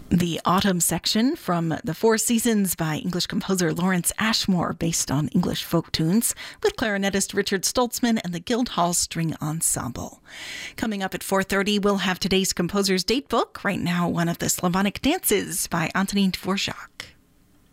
The Autumn section from The Four Seasons by English composer Lawrence Ashmore, based on English folk tunes, with clarinetist Richard Stoltzman and the Guildhall String Ensemble. Coming up at 4:30, we'll have today's composer's date book. Right now, one of the Slavonic dances by Antonín Dvořák.